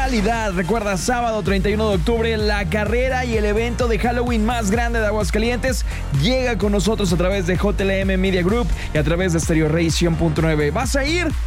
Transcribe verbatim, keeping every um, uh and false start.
realidad. Recuerda, sábado treinta y uno de octubre, la carrera y el evento de Halloween más grande de Aguascalientes llega con nosotros a través de J L M Media Group y a través de Stereo Rey cien punto nueve. ¿Vas a ir?